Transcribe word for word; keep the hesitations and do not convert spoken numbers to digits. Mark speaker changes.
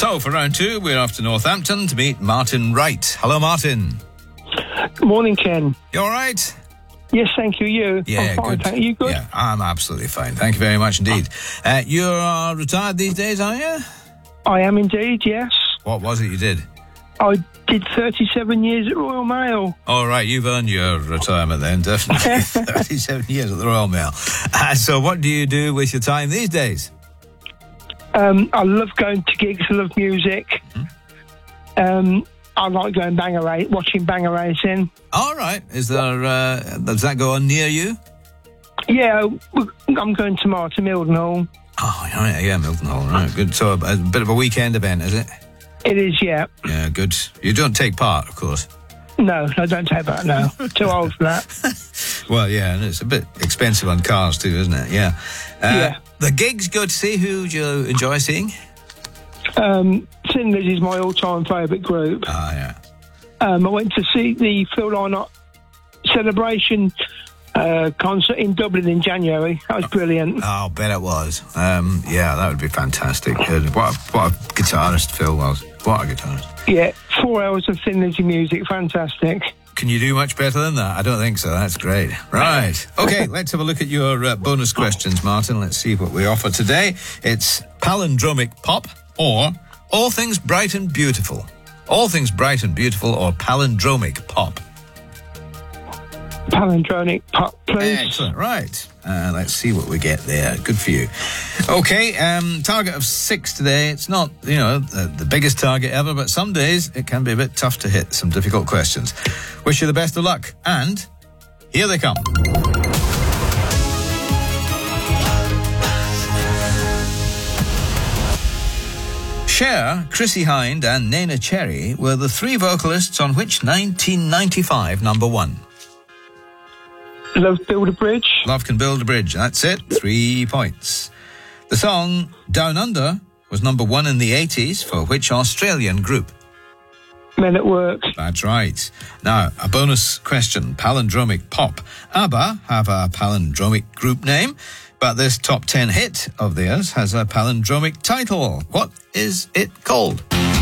Speaker 1: So, for round two, we're off to Northampton to meet Martin Wright. Hello, Martin.
Speaker 2: Good morning, Ken.
Speaker 1: You all right?
Speaker 2: Yes, thank you. You?
Speaker 1: Yeah,
Speaker 2: I'm fine,
Speaker 1: good.
Speaker 2: thank you. You good?
Speaker 1: Yeah, I'm absolutely fine. Thank you very much indeed. Uh, you're retired these days, are you?
Speaker 2: I am indeed, yes.
Speaker 1: What was it you did?
Speaker 2: I did thirty-seven years at Royal Mail.
Speaker 1: All right, you've earned your retirement then, definitely. thirty-seven years at the Royal Mail. Uh, so what do you do with your time these days?
Speaker 2: Um, I love going to gigs. I love music. Mm-hmm. Um, I like going banger race, watching banger racing.
Speaker 1: All right. Is there, uh, does that go on near you?
Speaker 2: Yeah, I'm going tomorrow to Mildenhall.
Speaker 1: Oh, yeah, yeah, Mildenhall, right, good. So a, a bit of a weekend event, is it?
Speaker 2: It is, yeah.
Speaker 1: Yeah, good. You don't take part, of course.
Speaker 2: No, I don't take part, no. Too old for that.
Speaker 1: Well, yeah, and it's a bit expensive on cars too, isn't it? Yeah. Uh,
Speaker 2: yeah.
Speaker 1: The gigs good to see. Who do you enjoy seeing?
Speaker 2: Um, Thin Lizzy is my all-time favourite group.
Speaker 1: Ah, yeah.
Speaker 2: Um, I went to see the Phil Lynott Celebration uh, concert in Dublin in January. That was brilliant.
Speaker 1: Oh, I bet it was. Um, yeah, that would be fantastic. Uh, what, a, what a guitarist Phil was. What a guitarist.
Speaker 2: Yeah, four hours of Thin Lizzy music. Fantastic.
Speaker 1: Can you do much better than that? I don't think so. That's great. Right. Okay, let's have a look at your uh, bonus questions, Martin. Let's see what we offer today. It's palindromic pop or all things bright and beautiful. All things bright and beautiful or palindromic pop.
Speaker 2: Palindromic pop, please.
Speaker 1: Excellent. Right. Uh, let's see what we get there. Good for you. Okay, um, target of six today. It's not, you know, the, the biggest target ever, but some days it can be a bit tough to hit some difficult questions. Wish you the best of luck. And here they come. Cher, Chrissie Hynde and Neneh Cherry were the three vocalists on which nineteen ninety-five number one?
Speaker 2: Love Build a Bridge.
Speaker 1: Love Can Build a Bridge. That's it. Three points. The song Down Under was number one in the eighties for which Australian group?
Speaker 2: Men at Work.
Speaker 1: That's right. Now, a bonus question. Palindromic pop. ABBA have a palindromic group name, but this top ten hit of theirs has a palindromic title. What is it called?